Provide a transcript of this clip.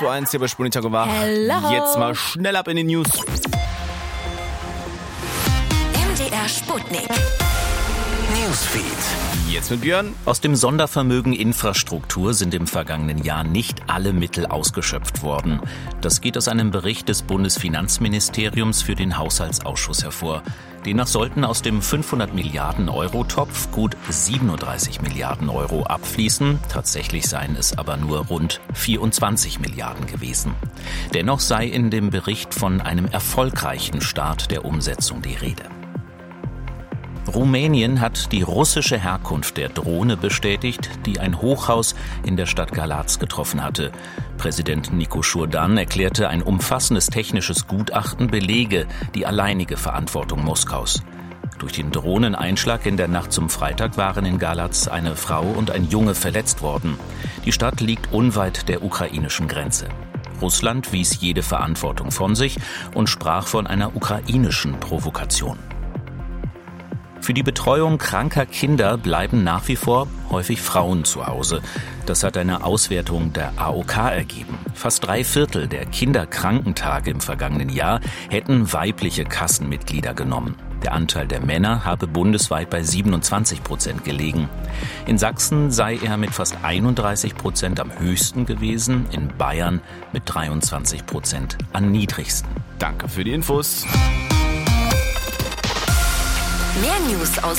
8.01 Uhr hier bei Spunitak war. Hello. Jetzt mal schnell ab in die News. MDR Sputnik. Newsfeed. Jetzt mit Björn. Aus dem Sondervermögen Infrastruktur sind im vergangenen Jahr nicht alle Mittel ausgeschöpft worden. Das geht aus einem Bericht des Bundesfinanzministeriums für den Haushaltsausschuss hervor. Demnach sollten aus dem 500 Milliarden Euro Topf gut 37 Milliarden Euro abfließen. Tatsächlich seien es aber nur rund 24 Milliarden gewesen. Dennoch sei in dem Bericht von einem erfolgreichen Start der Umsetzung die Rede. Rumänien hat die russische Herkunft der Drohne bestätigt, die ein Hochhaus in der Stadt Galați getroffen hatte. Präsident Nicu Șurdan erklärte, ein umfassendes technisches Gutachten belege die alleinige Verantwortung Moskaus. Durch den Drohneneinschlag in der Nacht zum Freitag waren in Galați eine Frau und ein Junge verletzt worden. Die Stadt liegt unweit der ukrainischen Grenze. Russland wies jede Verantwortung von sich und sprach von einer ukrainischen Provokation. Für die Betreuung kranker Kinder bleiben nach wie vor häufig Frauen zu Hause. Das hat eine Auswertung der AOK ergeben. Fast 3/4 der Kinderkrankentage im vergangenen Jahr hätten weibliche Kassenmitglieder genommen. Der Anteil der Männer habe bundesweit bei 27% gelegen. In Sachsen sei er mit fast 31% am höchsten gewesen, in Bayern mit 23% am niedrigsten. Danke für die Infos. Mehr News aus